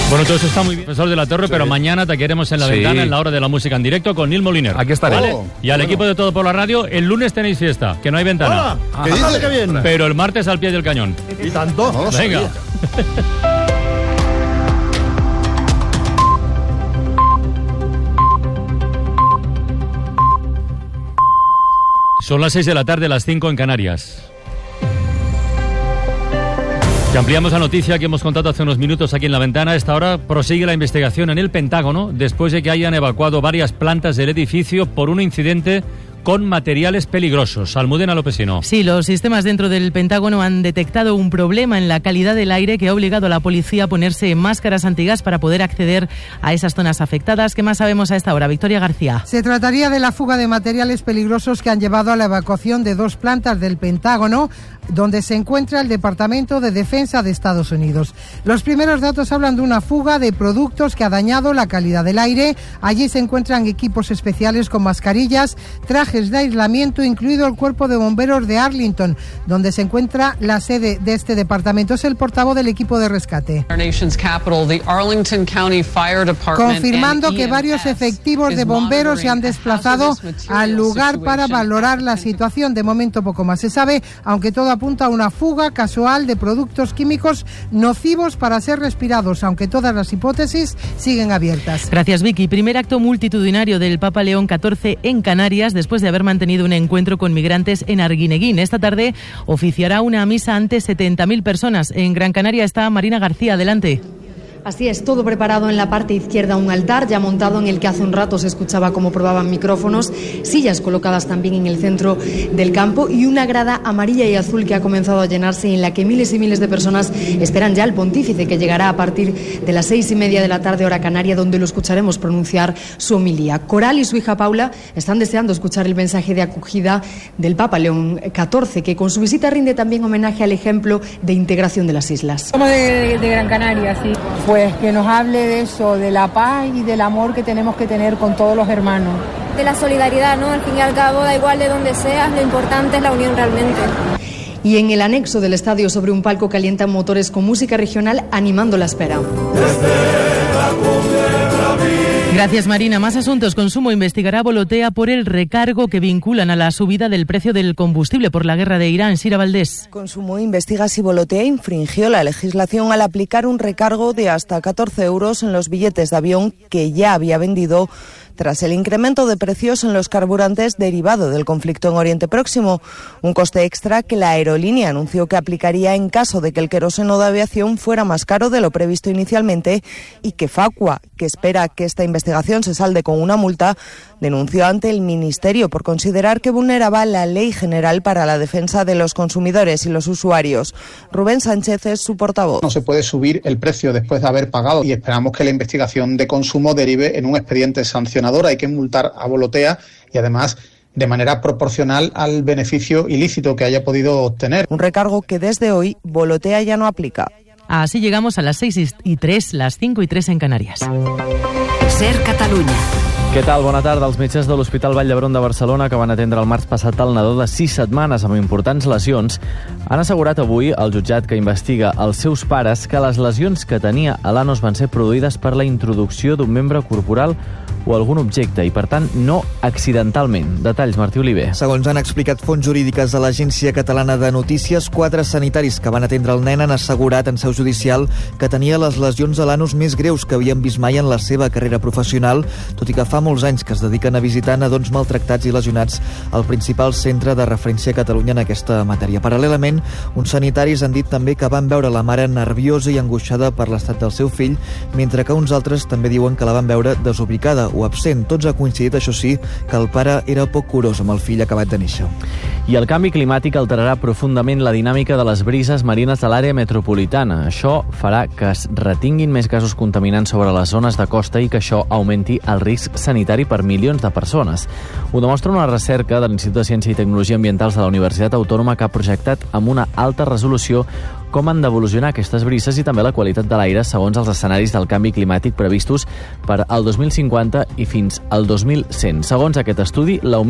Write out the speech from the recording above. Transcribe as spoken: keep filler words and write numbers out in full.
Bueno, todo eso está muy bien, profesor de la Torre, sí. Pero mañana te queremos en la sí. ventana en la hora de la música en directo con Neil Moliner. Aquí estaré. ¿Vale? Oh, y al bueno. equipo de Todo por la Radio, el lunes tenéis fiesta, que no hay ventana. Ah, ¿qué dice? Qué bien. Pero el martes al pie del cañón. ¿Y tanto? No, venga. Son las seis de la tarde, las cinco en Canarias. Y ampliamos la noticia que hemos contado hace unos minutos aquí en la ventana. A esta hora prosigue la investigación en el Pentágono después de que hayan evacuado varias plantas del edificio por un incidente con materiales peligrosos. Almudena Lopesino. Sí, los sistemas dentro del Pentágono han detectado un problema en la calidad del aire que ha obligado a la policía a ponerse máscaras antigas para poder acceder a esas zonas afectadas. ¿Qué más sabemos a esta hora? Victoria García. Se trataría de la fuga de materiales peligrosos que han llevado a la evacuación de dos plantas del Pentágono, donde se encuentra el Departamento de Defensa de Estados Unidos. Los primeros datos hablan de una fuga de productos que ha dañado la calidad del aire. Allí se encuentran equipos especiales con mascarillas, trajes de aislamiento, incluido el Cuerpo de Bomberos de Arlington, donde se encuentra la sede de este departamento. Es el portavoz del equipo de rescate. Confirmando que varios efectivos de bomberos se han desplazado al lugar para valorar la situación. De momento poco más se sabe, aunque todo apunta a una fuga casual de productos químicos nocivos para ser respirados, aunque todas las hipótesis siguen abiertas. Gracias, Vicky. Primer acto multitudinario del Papa León catorce en Canarias, después de haber mantenido un encuentro con migrantes en Arguineguín. Esta tarde oficiará una misa ante setenta mil personas. En Gran Canaria está Marina García. Adelante. Así es, todo preparado en la parte izquierda, un altar ya montado en el que hace un rato se escuchaba cómo probaban micrófonos, sillas colocadas también en el centro del campo y una grada amarilla y azul que ha comenzado a llenarse y en la que miles y miles de personas esperan ya al pontífice, que llegará a partir de las seis y media de la tarde hora canaria, donde lo escucharemos pronunciar su homilía. Coral y su hija Paula están deseando escuchar el mensaje de acogida del Papa León catorce, que con su visita rinde también homenaje al ejemplo de integración de las islas. Como de, de Gran Canaria, sí. Pues que nos hable de eso, de la paz y del amor que tenemos que tener con todos los hermanos. De la solidaridad, ¿no? Al fin y al cabo, da igual de donde seas, lo importante es la unión realmente. Y en el anexo del estadio, sobre un palco, calientan motores con música regional animando la espera. Gracias, Marina. Más asuntos. Consumo investigará a Volotea por el recargo que vinculan a la subida del precio del combustible por la guerra de Irán. Sira Valdés. Consumo investiga si Volotea infringió la legislación al aplicar un recargo de hasta catorce euros en los billetes de avión que ya había vendido tras el incremento de precios en los carburantes derivado del conflicto en Oriente Próximo, un coste extra que la aerolínea anunció que aplicaría en caso de que el queroseno de aviación fuera más caro de lo previsto inicialmente y que Facua, que espera que esta investigación se salde con una multa, denunció ante el Ministerio por considerar que vulneraba la Ley General para la Defensa de los Consumidores y los Usuarios. Rubén Sánchez es su portavoz. No se puede subir el precio después de haber pagado y esperamos que la investigación de consumo derive en un expediente sancionador. Hay que multar a Volotea y además de manera proporcional al beneficio ilícito que haya podido obtener. Un recargo que desde hoy Volotea ya no aplica. Así llegamos a las seis y tres, las cinco y tres en Canarias. Ser Catalunya. Què tal? Bona tarda. Els metges de l'Hospital Vall d'Hebron de Barcelona, que van atendre el març passat el nadó de sis setmanes amb importants lesions, han assegurat avui al jutjat que investiga els seus pares que les lesions que tenia a l'anus van ser produïdes per la introducció d'un membre corporal o algun objecte i, per tant, no accidentalment. Detalls, Martí Oliver. Segons han explicat fonts jurídiques a l'Agència Catalana de Notícies, quatre sanitaris que van atendre el nen han assegurat en seu judicial que tenia les lesions a l'anus més greus que havien vist mai en la seva carrera professional, tot i que fa molts anys que es dediquen a visitar nadons maltractats i lesionats al principal centre de referència a Catalunya en aquesta matèria. Paral·lelament, uns sanitaris han dit també que van veure la mare nerviosa i angoixada per l'estat del seu fill, mentre que uns altres també diuen que la van veure desubicada o absent. Tots ha coincidit, això sí, que el pare era poc curós amb el fill acabat de néixer. I el canvi climàtic alterarà profundament la dinàmica de les brises marines de l'àrea metropolitana. Això farà que es retinguin més gasos contaminants sobre les zones de costa i que això augmenti el risc sanitari per milions de persones. Ho demostra una recerca de l'Institut de Ciència i Tecnologia Ambientals de la Universitat Autònoma que ha projectat amb una alta resolució com han d'evolucionar aquestes brises i també la qualitat de l'aire segons els escenaris del canvi climàtic previstos per al dos mil cinquanta i fins al dos mil cent. Segons aquest estudi, l'augment